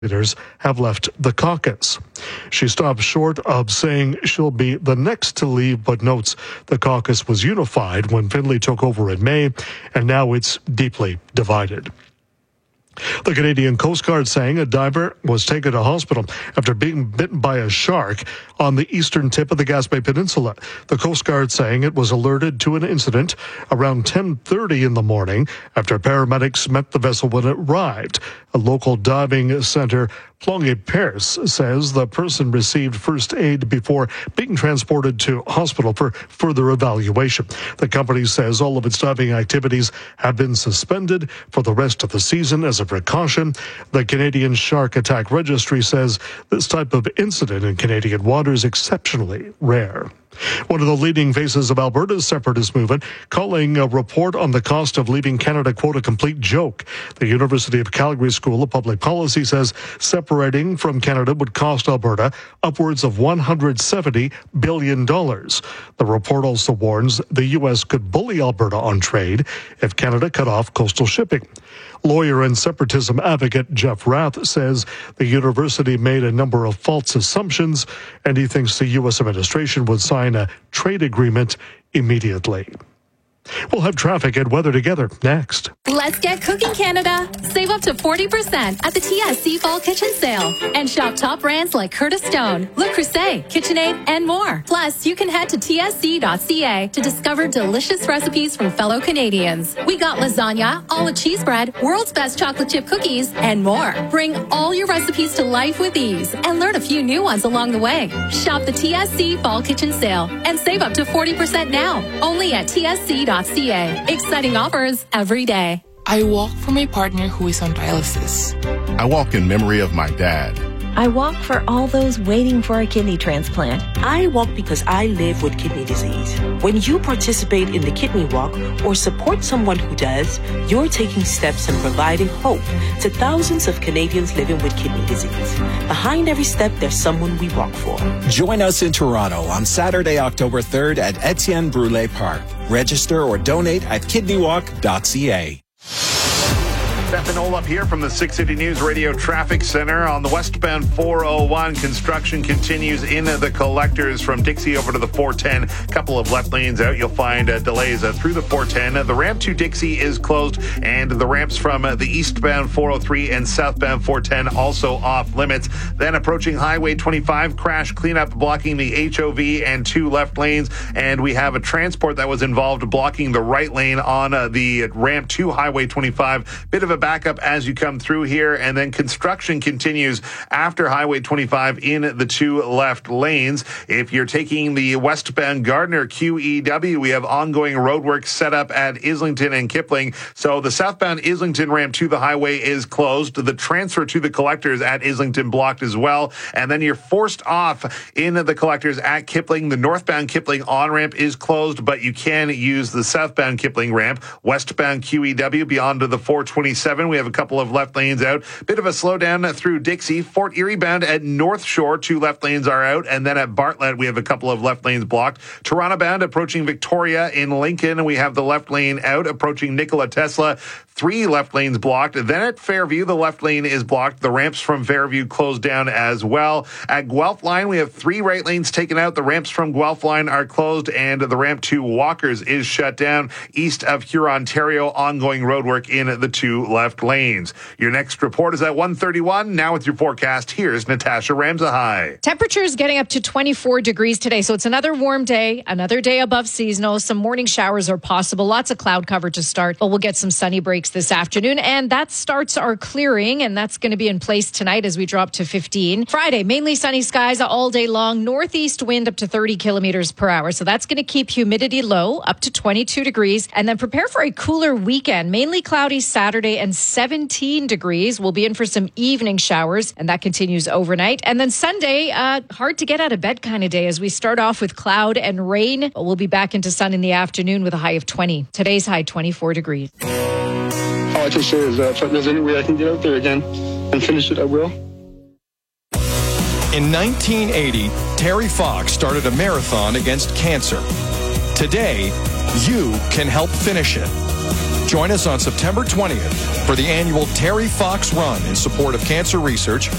leaders have left the caucus. She stopped short of saying she'll be the next to leave, but notes the caucus was unified when Findlay took over in May, and now it's deeply divided. The Canadian Coast Guard saying a diver was taken to hospital after being bitten by a shark on the eastern tip of the Gaspé Peninsula. The Coast Guard saying it was alerted to an incident around 10:30 in the morning after paramedics met the vessel when it arrived. A local diving center, Plongeon Pierce, says the person received first aid before being transported to hospital for further evaluation. The company says all of its diving activities have been suspended for the rest of the season as a precaution. The Canadian Shark Attack Registry says this type of incident in Canadian waters is exceptionally rare. One of the leading faces of Alberta's separatist movement calling a report on the cost of leaving Canada, quote, a complete joke. The University of Calgary School of Public Policy says separating from Canada would cost Alberta upwards of $170 billion. The report also warns the U.S. could bully Alberta on trade if Canada cut off coastal shipping. Lawyer and separatism advocate Jeff Rath says the university made a number of false assumptions, and he thinks the U.S. administration would sign a trade agreement immediately. We'll have traffic and weather together next. Let's get cooking, Canada. Save up to 40% at the TSC Fall Kitchen Sale. And shop top brands like Curtis Stone, Le Creuset, KitchenAid, and more. Plus, you can head to tsc.ca to discover delicious recipes from fellow Canadians. We got lasagna, olive cheese bread, world's best chocolate chip cookies, and more. Bring all your recipes to life with ease and learn a few new ones along the way. Shop the TSC Fall Kitchen Sale and save up to 40% now. Only at tsc.ca. Exciting offers every day. I walk for my partner who is on dialysis. I walk in memory of my dad. I walk for all those waiting for a kidney transplant. I walk because I live with kidney disease. When you participate in the Kidney Walk or support someone who does, you're taking steps and providing hope to thousands of Canadians living with kidney disease. Behind every step, there's someone we walk for. Join us in Toronto on Saturday, October 3rd at Etienne Brule Park. Register or donate at kidneywalk.ca. Stefan Olaf here from the 680 News Radio Traffic Center. On the westbound 401, construction continues in the collectors from Dixie over to the 410. A couple of left lanes out. You'll find delays through the 410. The ramp to Dixie is closed, and the ramps from the eastbound 403 and southbound 410 also off limits. Then approaching Highway 25, crash cleanup blocking the HOV and two left lanes, and we have a transport that was involved blocking the right lane on the ramp to Highway 25. Bit of a backup as you come through here, and then construction continues after Highway 25 in the two left lanes. If you're taking the westbound Gardiner QEW, we have ongoing roadwork set up at Islington and Kipling. So the southbound Islington ramp to the highway is closed. The transfer to the collectors at Islington blocked as well. And then you're forced off in the collectors at Kipling. The northbound Kipling on-ramp is closed, but you can use the southbound Kipling ramp. Westbound QEW beyond to the 427. We have a couple of left lanes out. Bit of a slowdown through Dixie. Fort Erie bound at North Shore, two left lanes are out. And then at Bartlett, we have a couple of left lanes blocked. Toronto bound approaching Victoria in Lincoln. We have the left lane out approaching Nikola Tesla. Three left lanes blocked. Then at Fairview, the left lane is blocked. The ramps from Fairview closed down as well. At Guelph Line, we have three right lanes taken out. The ramps from Guelph Line are closed, and the ramp to Walkers is shut down. East of Hurontario, ongoing roadwork in the two left lanes. Your next report is at 1:31. Now with your forecast, here's Natasha Ramsahai. Temperatures getting up to 24 degrees today, so it's another warm day, another day above seasonal. Some morning showers are possible. Lots of cloud cover to start, but we'll get some sunny breaks this afternoon, and that starts our clearing, and that's going to be in place tonight as we drop to 15. Friday, mainly sunny skies all day long. Northeast wind up to 30 kilometers per hour, so that's going to keep humidity low, up to 22 degrees, and then prepare for a cooler weekend. Mainly cloudy Saturday and 17 degrees. We'll be in for some evening showers, and that continues overnight. And then Sunday, hard to get out of bed kind of day as we start off with cloud and rain, but we'll be back into sun in the afternoon with a high of 20. Today's high, 24 degrees. All I can say is that if there's any way I can get out there again and finish it, I will. In 1980, Terry Fox started a marathon against cancer. Today, you can help finish it. Join us on September 20th for the annual Terry Fox Run in support of cancer research